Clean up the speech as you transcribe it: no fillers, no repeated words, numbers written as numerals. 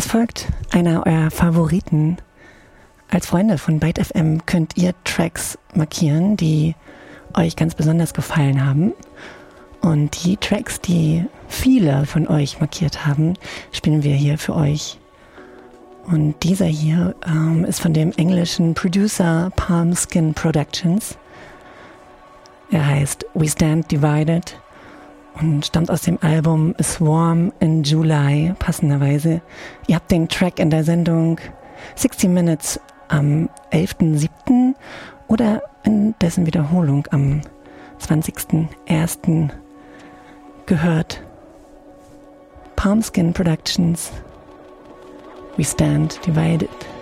Jetzt folgt einer eurer Favoriten. Als Freunde von Byte FM könnt ihr Tracks markieren, die euch ganz besonders gefallen haben. Und die Tracks, die viele von euch markiert haben, spielen wir hier für euch. Und dieser hier ist von dem englischen Producer Palmskin Productions. Er heißt We Stand Divided und stammt aus dem Album A Swarm in July, passenderweise. Ihr habt den Track in der Sendung 60 Minutes am 11.07. oder in dessen Wiederholung am 20.01. gehört. Palmskin Productions, We Stand Divided.